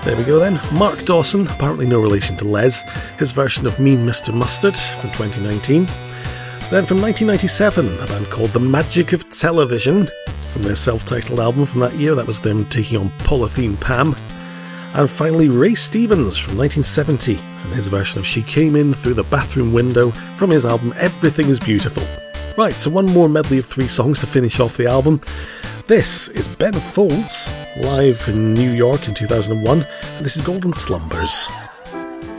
There we go then. Mark Dawson, apparently no relation to Les, his version of Mean Mr. Mustard from 2019. Then from 1997, a band called The Magic of Television, from their self-titled album from that year. That was them taking on Polythene Pam. And finally Ray Stevens from 1970, and his version of She Came In Through the Bathroom Window from his album Everything Is Beautiful. Right, so one more medley of 3 songs to finish off the album. This is Ben Folds, live in New York in 2001, and this is Golden Slumbers.